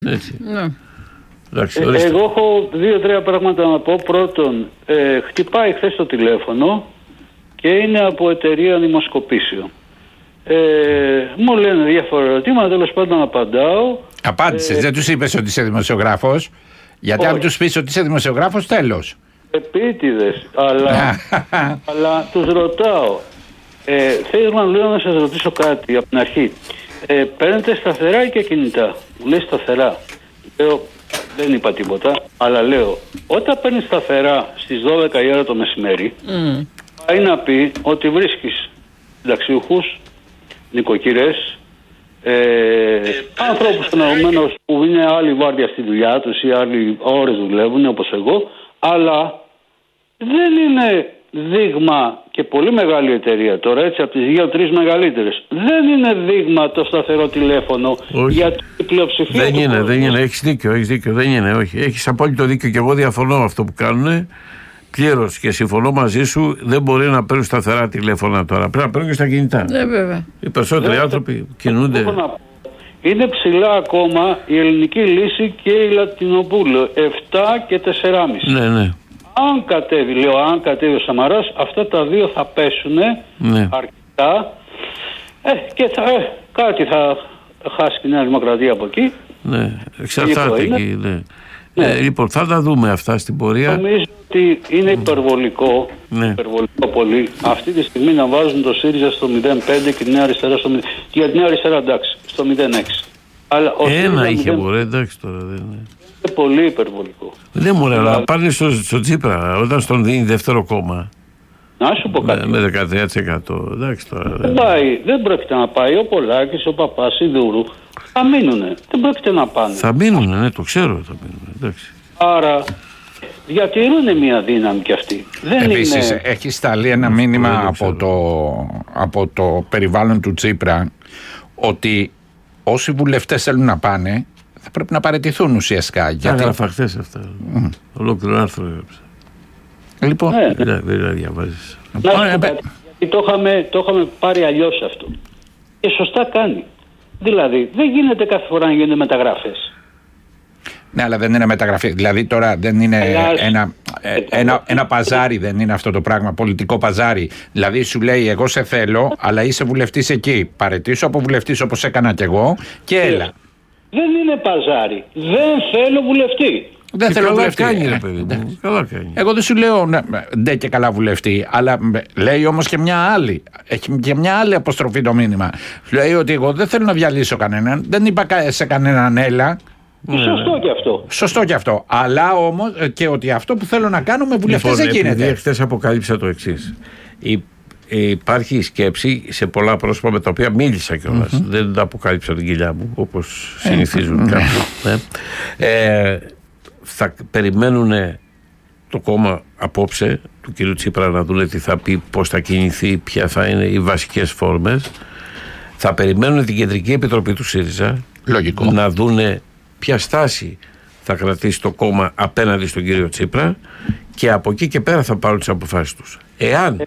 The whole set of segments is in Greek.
Έτσι. Ναι. Εγώ έχω 2-3 πράγματα να πω. Πρώτον, χτυπάει χθες το τηλέφωνο και είναι από εταιρεία δημοσκοπήσεων. Μου λένε διάφορα ερωτήματα, τέλος πάντων απαντάω. Απάντησες, δεν τους είπες ότι είσαι δημοσιογράφος? Γιατί αν τους πεις ότι είσαι δημοσιογράφος, τέλος. Επίτηδες, αλλά τους ρωτάω. Θέλω να σας ρωτήσω κάτι από την αρχή. Παίρνετε σταθερά ή και κινητά? Μου λέει σταθερά. Λέω, δεν είπα τίποτα, αλλά λέω, όταν παίρνεις σταθερά στις 12 η ώρα το μεσημέρι, πάει να πει ότι βρίσκεις συνταξιούχους, νοικοκυρές, ανθρώπους εννοημένως που είναι άλλη βάρδια στη δουλειά τους ή άλλοι ώρες δουλεύουν όπως εγώ, αλλά δεν είναι δείγμα, και πολύ μεγάλη εταιρεία τώρα, έτσι από τις 2-3 μεγαλύτερες, δεν είναι δείγμα το σταθερό τηλέφωνο. Όχι. Για την πλειοψηφία. Δεν είναι, έχεις δίκιο, δεν είναι, όχι. Έχεις απόλυτο δίκιο και εγώ διαφωνώ με αυτό που κάνουν πλήρως και συμφωνώ μαζί σου. Δεν μπορεί να παίρνουν σταθερά τηλέφωνα τώρα. Πρέπει να παίρνουν και στα κινητά. Βέβαια. Οι περισσότεροι άνθρωποι κινούνται. Είναι ψηλά ακόμα η ελληνική λύση και η Λατινοπούλου. 7 και 4,5. Ναι. Αν κατέβει ο Σαμαράς, αυτά τα δύο θα πέσουν αρκετά και κάτι θα χάσει η Νέα Δημοκρατία από εκεί. Ναι, εξαρτάται εκεί. Ναι. Λοιπόν, θα τα δούμε αυτά στην πορεία. Νομίζω ότι είναι υπερβολικό, υπερβολικό πολύ αυτή τη στιγμή να βάζουν το ΣΥΡΙΖΑ στο 0,5 και τη Νέα Αριστερά στο 0,5. Για τη Νέα Αριστερά εντάξει, στο 0,6. Αλλά ένα είχε μπορεί, εντάξει τώρα δεν είναι. Είναι πολύ υπερβολικό. Δεν μου λέει, αλλά πάνε στο Τσίπρα όταν στον δίνει δεύτερο κόμμα. Να σου πω κάτι. Με 13%. Εντάξει τώρα. Δεν πρόκειται να πάει ο Πολάκης, ο Παπάς, η Δούρου. Θα μείνουνε. Δεν πρόκειται να πάνε. Θα μείνουνε, ναι, το ξέρω. Θα μείνουνε, εντάξει. Άρα διατηρούν μια δύναμη κι αυτοί. Επίσης, έχει σταλεί ένα μήνυμα από το περιβάλλον του Τσίπρα ότι όσοι βουλευτές θέλουν να πάνε θα πρέπει να παραιτηθούν ουσιαστικά. Τα έγραφα χθες αυτά. Ολόκληρο άρθρο έγραψα. Λοιπόν, δεν διαβάζεις. Γιατί το είχαμε πάρει αλλιώς αυτό. Και σωστά κάνει. Δηλαδή, δεν γίνεται κάθε φορά να γίνονται μεταγραφές. Ναι, αλλά δεν είναι μεταγραφή. Δηλαδή τώρα δεν είναι ένα παζάρι, δεν είναι αυτό το πράγμα, πολιτικό παζάρι. Δηλαδή σου λέει εγώ σε θέλω, αλλά είσαι βουλευτής εκεί. Παραιτήσου από βουλευτής όπως έκανα κι εγώ και έλα. Δεν είναι παζάρι. Δεν θέλω βουλευτή. Δεν θέλω βουλευτή. Κάνει, ρε παιδί μου. Καλά κάνει. Εγώ δεν σου λέω ντε και καλά βουλευτή, αλλά λέει όμως και μια άλλη. Έχει και μια άλλη αποστροφή το μήνυμα. Λέει ότι εγώ δεν θέλω να διαλύσω κανέναν. Δεν είπα σε κανέναν έλα. Σωστό και αυτό. Σωστό και αυτό. Αλλά όμως και ότι αυτό που θέλω να κάνω με βουλευτές δεν γίνεται. Επειδή χθες αποκάλυψα το εξής. Υπάρχει σκέψη σε πολλά πρόσωπα με τα οποία μίλησα κιόλας. Δεν τα αποκάλυψα την κοιλιά μου όπως συνηθίζουν κάποιοι. Θα περιμένουν το κόμμα απόψε του κ. Τσίπρα να δουν τι θα πει, πώς θα κινηθεί, ποια θα είναι οι βασικές φόρμες. Θα περιμένουν την Κεντρική Επιτροπή του ΣΥΡΙΖΑ. Λογικό. Να δούνε ποια στάση θα κρατήσει το κόμμα απέναντι στον κύριο Τσίπρα και από εκεί και πέρα θα πάρουν τις αποφάσεις τους. Εάν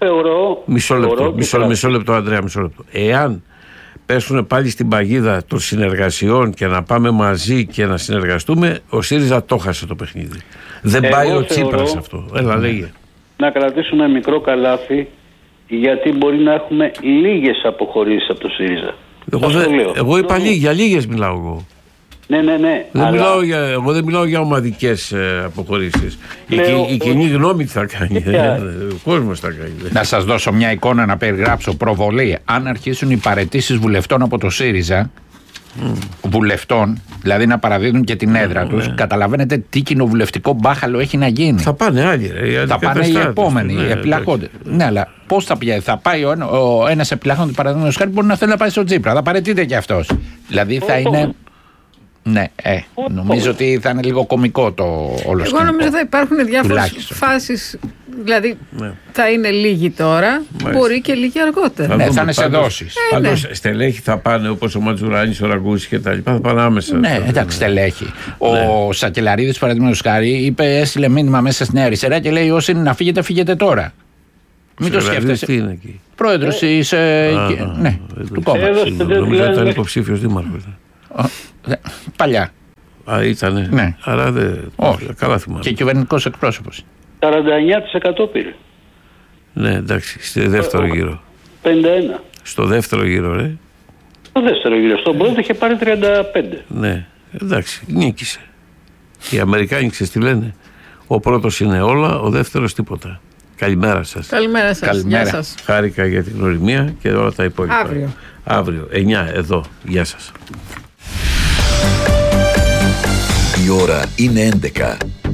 μισό λεπτό Ανδρέα, εάν πέσουν πάλι στην παγίδα των συνεργασιών και να πάμε μαζί και να συνεργαστούμε, ο ΣΥΡΙΖΑ το χάσε το παιχνίδι. Δεν πάει ο Τσίπρας αυτό. Έλα, λέγε. Να κρατήσουμε μικρό καλάθι, γιατί μπορεί να έχουμε λίγες αποχωρήσεις από το ΣΥΡΙΖΑ. Εγώ είπα για λίγες μιλάω εγώ. Ναι. Εγώ δεν μιλάω για ομαδικές αποχωρήσεις. Η κοινή γνώμη τι θα κάνει. Ο κόσμος θα κάνει. Να σας δώσω μια εικόνα να περιγράψω προβολή. Αν αρχίσουν οι παραιτήσεις βουλευτών από το ΣΥΡΙΖΑ, βουλευτών, δηλαδή να παραδίδουν και την έδρα τους, καταλαβαίνετε τι κοινοβουλευτικό μπάχαλο έχει να γίνει. Θα πάνε άλλοι. Θα πάνε οι επόμενοι, επιλαχόνται. Ναι, αλλά πώς θα πάει ο ένας επιλαχόνται, παραδείγματος χάρη, μπορεί να θέλει να πάει στο Τσίπρα. Θα παραιτείται και αυτός. Δηλαδή θα είναι. Ναι, νομίζω ότι θα είναι λίγο κωμικό το όλο σκηνικό. Εγώ νομίζω θα υπάρχουν διάφορες φάσεις. Δηλαδή θα είναι λίγοι τώρα, μπορεί και λίγοι αργότερα. Ναι, θα είναι σε δόσεις. Πάντως στελέχη θα πάνε όπως ο Ματζουράνης, ο Ραγκούσης και τα λοιπά, θα πάνε άμεσα. Ναι, εντάξει, στελέχη. Ο Σακελαρίδης, παραδείγματος χάρη, έστειλε μήνυμα μέσα στη Νέα Αριστερά και λέει: όσοι είναι να φύγετε, φύγετε τώρα. Μην το σκέφτεσαι. Τι είναι εκεί. Πρόεδρος του κόμματος. Νομίζω ότι ήταν υποψήφιος δήμαρχος. Παλιά. Ήτανε. Ναι. Άρα καλά θυμάμαι. Και κυβερνητικός εκπρόσωπος. 49% πήρε. Ναι, εντάξει, στο δεύτερο γύρο. 51. Στο δεύτερο γύρο, ρε. Στο δεύτερο γύρο. Στον πρώτο είχε πάρει 35. Ναι, εντάξει, νίκησε. Οι Αμερικάνοι ξέρεις τι λένε? Ο πρώτος είναι όλα, ο δεύτερος τίποτα. Καλημέρα σας. Καλημέρα σας. Γεια σας. Χάρηκα για την γνωριμία και όλα τα υπόλοιπα. Αύριο 9 εδώ. Γεια σας. Η ώρα είναι 11.